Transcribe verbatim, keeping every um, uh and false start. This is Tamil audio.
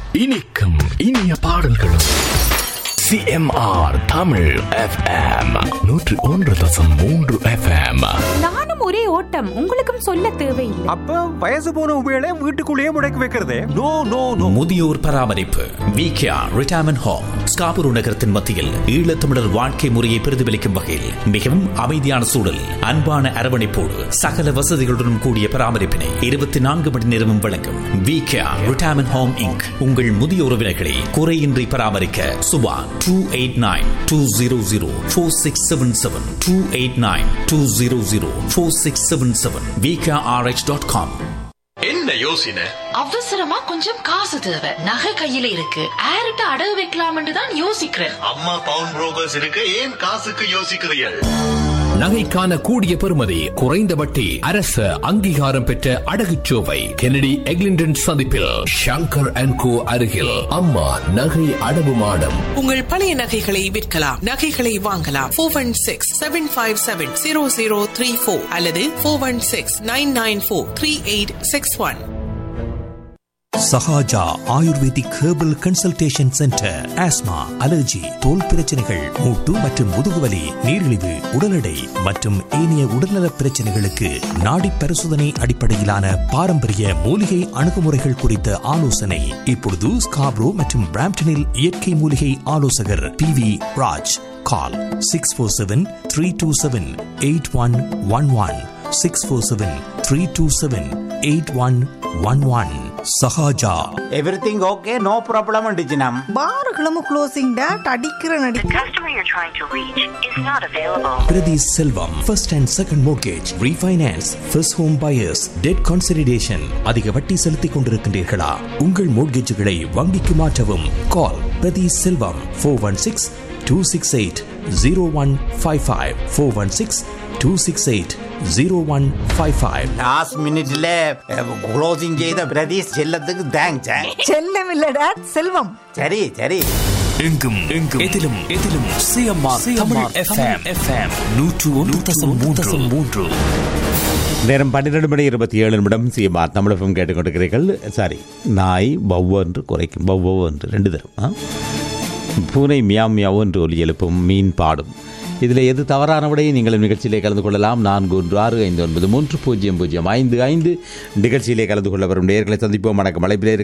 இனிக்கும் இனிய பாடல்களும் சிஎம்ஆர் தமிழ் எஃப்எம் நூற்று ஒன்று தசம் மூன்று எஃப்எம். நானும் ஒரே ஓட்டம், உங்களுக்கும் சொல்ல தேவையில்லை. அப்ப வயசு போன உபயோக வீட்டுக்குள்ளேயே முடக்கி வைக்கிறதே நோ நோ நோ. முதியோர் பராமரிப்பு விகேஆர் ரிட்டையர்மென்ட் ஹோம் ஸ்காபுரு நகரத்தின் மத்தியில் ஈழத்தமிழர் வாழ்க்கை முறையை பிரதிபலிக்கும் வகையில் மிகவும் அமைதியான சூழல், அன்பான அரவணைப்போடு சகல வசதிகளுடன் கூடிய பராமரிப்பினை இருபத்தி நான்கு மணி நேரமும் வழங்கும் விகேஆர் ரிட்டையர்மென்ட் ஹோம் இன்க். உங்கள் முதிய உறவினர்களை குறையின்றி பராமரிக்க Subha two eight nine two zero zero four six seven seven two eight nine two zero zero four six seven seven V K R H dot com. என்ன யோசனை? அவசரமா கொஞ்சம் காசு தேவை, நகை கையில இருக்கு, ஆர்ட்ட அடகு வைக்கலாம்னு தான் யோசிக்கிறேன். அம்மா பவுன் புரோக்கர்ஸ் இருக்கு, ஏன் காசுக்கு யோசிக்கிறீர்கள்? நகைக்கான கூடிய பெறுமதி, குறைந்த வட்டி, அரசு அங்கீகாரம் பெற்ற அடகுச்சோவை கெனடி எக்லிண்டன் சந்திப்பில் ஷங்கர் அண்ட் கோ அருகில் அம்மா நகை அடவு மாடம். உங்கள் பழைய நகைகளை விற்கலாம், நகைகளை வாங்கலாம். Four one six seven five seven zero zero three four அல்லது four one six nine nine four three eight six one. Sahaja ayurvedic herbal consultation centre. Asthma, allergy, தோல் பிரச்சனைகள், மூட்டு மற்றும் முதுகுவலி, நீரிழிவு, உடல் எடை மற்றும் ஏனைய உடல்நல பிரச்சனைகளுக்கு நாடி பரிசோதனை அடிப்படையிலான பாரம்பரிய மூலிகை அணுகுமுறைகள் குறித்த ஆலோசனை இப்பொழுது ஸ்காப்ரோ மற்றும் பிராம்டனில் இயற்கை மூலிகை ஆலோசகர் பி வி ராஜ். கால் six four seven three two seven eight one one one six four seven three two seven eight one one one. Sahaja. Everything okay, no problem டிஜினம். பாருகளும் closing date அடிக்கிற நடி. The customer you're trying to reach is not available. Priti Selvam, first and second mortgage, refinance, first home buyers, debt consolidation. அதிக வட்டி செலுத்திக் கொண்டிருக்கின்றீர்களா? உங்கள் மோட்கேஜுகளை வங்கிக்கு மாற்றவும். கால் பிரதி செல்வம் four one six two six eight zero one five five four one six two six eight zero one five five. Last மினிட்ல க்ளோசிங் செய்த பிரதீஷ் செல்லத்துக்கு தேங்க்ஸ். செல்லம் இல்ல டேட், செல்வம். சரி சரி. எங்கும் எங்கும் எதிலும் எதிலும் சிஎம்ஆர் தமிழ் எஃப்எம் எஃப்எம் நூற்று ஒன்று தசம் மூன்று மூன்று. நேரம் பன்னிரண்டு மணி இருபத்தி ஏழு நிமிடம். சிஎம்ஆர் தமிழ் எஃப்எம் கேட்டுக்கொண்டிருக்கிறீர்கள். சாரி, நாய் பவ்வோ என்று குறைக்கும், பவ்வோ என்று ரெண்டு தரும். பூனை மியாவ் மியாவோ என்று ஒலி எழுப்பும், மீன் பாடும். இதில் எது தவறான விடையை நீங்கள் நிகழ்ச்சியிலே கலந்து கொள்ளலாம். நான்கு ஒன்று ஆறு ஐந்து ஒன்பது மூன்று பூஜ்ஜியம் பூஜ்ஜியம் ஐந்து ஐந்து நிகழ்ச்சியிலே கலந்து கொள்ள வரும் நேயர்களை சந்திப்போம். வணக்கம். அழைப்பிலே